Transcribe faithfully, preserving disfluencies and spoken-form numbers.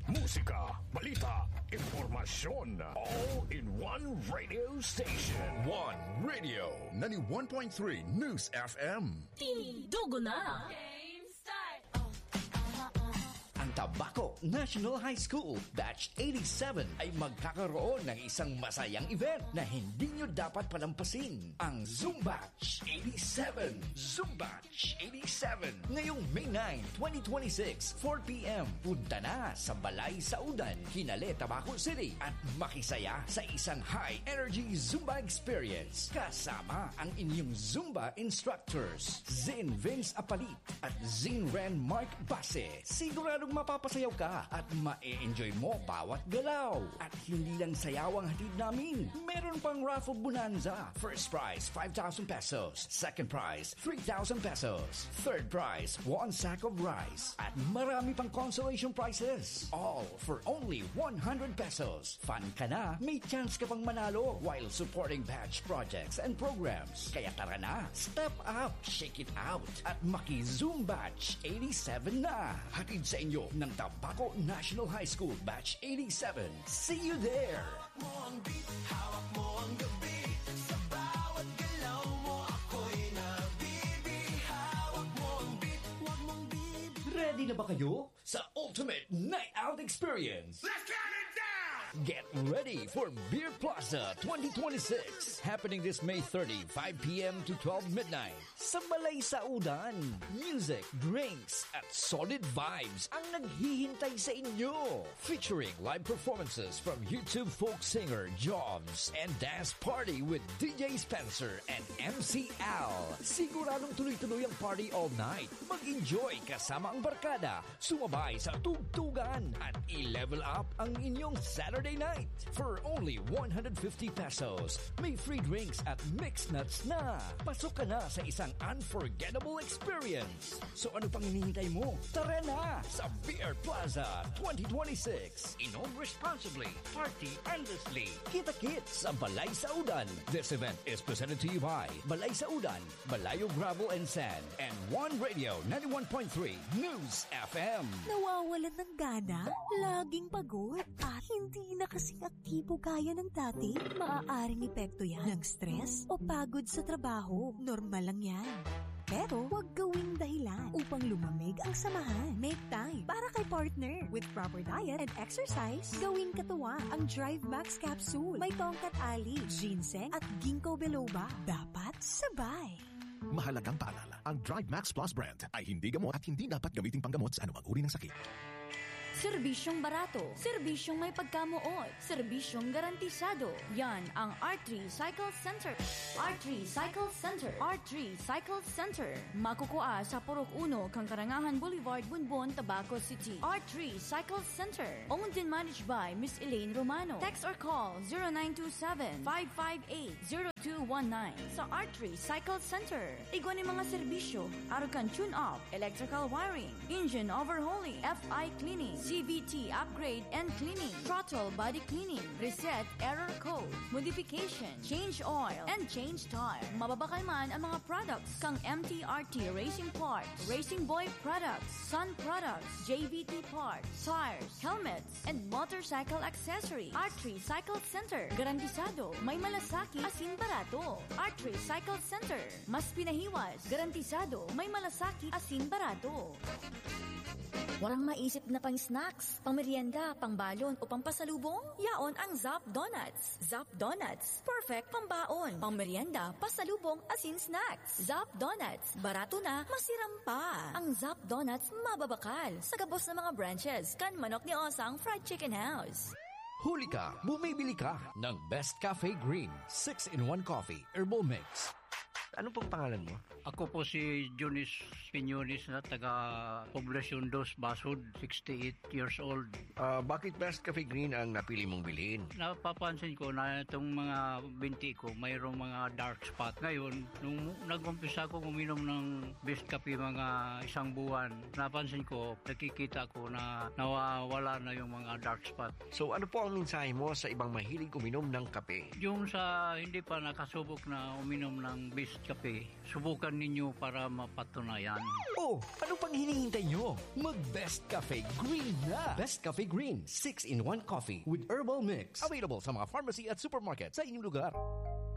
Musika, balita, impormasyon, all in one radio station. One Radio, ninety-one point three News F M. Tindugo na! Game start! Ang Tabaco National High School Batch eighty-seven ay magkakaroon ng isang masayang event na hindi nyo dapat palampasin. Ang Zumbatch eighty-seven. Zumbatch eighty-seven. Ngayong May ninth, twenty twenty-six, four p.m. Punta na sa Balay Saudan, Hinale, Tabaco City at makisaya sa isang high-energy Zumba experience. Kasama ang inyong Zumba instructors, Zin Vince Apalit at Zin Ren Mark Base. Siguradong mapapasayaw ka at ma-e-enjoy mo bawat galaw. At hindi lang sayaw ang hatid namin. Meron pang raffle bonanza. First prize, five thousand pesos. Second prize, three thousand pesos. Third prize, one sack of rice. At marami pang consolation prizes. All for only one hundred pesos. Fun ka na, may chance ka pang manalo while supporting batch projects and programs. Kaya tara na, step up, shake it out, at maki-Zoom Batch eighty-seven na. Hatid sa inyo ng Tabaco National High School Batch eighty-seven. See you there! Hawak mo ang beat, hawak mo ang gabi. Sa bawat galaw mo ako'y nabibig. Hawak mo ang beat, huwag mong bibig. Ready na ba kayo sa Ultimate Night Out Experience? Let's count it down! Get ready for Beer Plaza twenty twenty-six. Happening this May thirtieth, five p.m. to twelve midnight. Sa Balay Saudan. Music, drinks, at solid vibes ang naghihintay sa inyo. Featuring live performances from YouTube folk singer Jobs and dance party with D J Spencer and M C Al. Siguradong tuloy-tuloy ang party all night. Mag-enjoy kasama ang barkada, sumabay sa tugtugan at i-level up ang inyong Saturday night. For only one hundred fifty pesos, may free drinks at mixed nuts na. Pasok ka na sa isang unforgettable experience. So ano pang hinihintay mo? Tara na sa Beer Plaza twenty twenty-six. Inom responsibly, party endlessly. Kita-kits sa Balay Saudan. This event is presented to you by Balay Saudan, Balayo Gravel and Sand, and One Radio ninety-one point three News F M. Nawawalan ng gana, laging pagod, at hindi na kasing aktibo gaya ng dati. Maaaring epekto yan ng stress o pagod sa trabaho. Normal lang yan. Pero huwag gawing dahilan upang lumamig ang samahan. Make time para kay partner. With proper diet and exercise, gawing katuwa ang Drive Max Capsule. May tongkat ali, ginseng at ginkgo biloba. Dapat sabay. Mahalagang paalala, ang Drive Max Plus brand ay hindi gamot at hindi dapat gamitin panggamot sa anumang uri ng sakit. Serbisyong barato, serbisyong may pagkamuot, serbisyong garantisado. Yan ang R three Cycle Center. R three Cycle Center. R three Cycle Center. Makukuha sa Purok Uno, Kangkarangahan Boulevard, Bunbon, Tabaco City. R three Cycle Center. Owned and managed by Miss Elaine Romano. Text or call zero nine two seven, five five eight, zero two one nine. Sa R three Cycle Center. Igwan mga serbisyo, Arukan tune-up, electrical wiring, engine overhauling, F I cleaning, C V T upgrade and cleaning, throttle body cleaning, reset error code, modification, change oil, and change tire. Mababakal man ang mga products kang M T R T Racing Parts, Racing Boy Products, Sun Products, J V T Parts, tires, helmets, and motorcycle accessory. R three Cycle Center. Garantisado, may malasaki, asin barato. R three Cycle Center. Mas pinahiwas, garantisado, may malasaki, asin barato. Warang maisip na pang snacks, pang merienda, pang balon o pang pasalubong? Yaon ang Zap Donuts. Zap Donuts, perfect pang baon, pang merienda, pasalubong, asin snacks. Zap Donuts, barato na, masiram pa. Ang Zap Donuts mababakal sa gabos ng mga branches kan Manok ni Osang Fried Chicken House. Huli ka, bumibili ka ng Best Cafe Green six in one Coffee Herbal Mix. Ano pong pangalan mo? Ako po si Jonis Piñones na taga Poblacion dos, Basud, sixty-eight years old. Uh, bakit Best Cafe Green ang napili mong bilhin? Napapansin ko na itong mga binti ko mayroong mga dark spot. Ngayon, nung nag-umpisa ko uminom ng Best Cafe mga isang buwan, napansin ko, nakikita ko na nawawala na yung mga dark spot. So ano po ang mensahe mo sa ibang mahilig uminom ng kape? Yung sa hindi pa nakasubok na uminom ng Best Cafe. Subukan ninyo para mapatunayan. Oh, ano pang hinihintay nyo? Mag-Best Cafe Green na! Best Cafe Green, six in one coffee with herbal mix. Available sa mga pharmacy at supermarket sa inyong lugar.